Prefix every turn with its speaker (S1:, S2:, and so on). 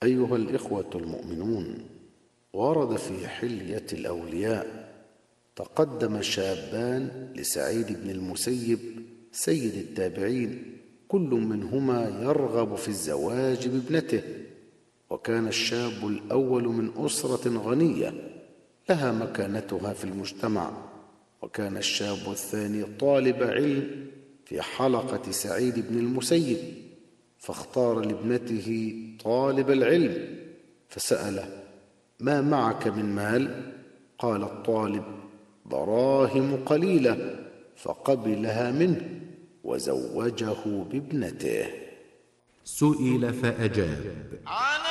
S1: أيها الإخوة المؤمنون، ورد في حلية الأولياء تقدم شابان لسعيد بن المسيب سيد التابعين، كل منهما يرغب في الزواج بابنته، وكان الشاب الأول من أسرة غنية لها مكانتها في المجتمع، وكان الشاب الثاني طالب علم في حلقة سعيد بن المسيب، فاختار لابنته طالب العلم، فسأله: ما معك من مال؟ قال الطالب: دراهم قليلة، فقبلها منه وزوجه بابنته.
S2: سئل فأجاب: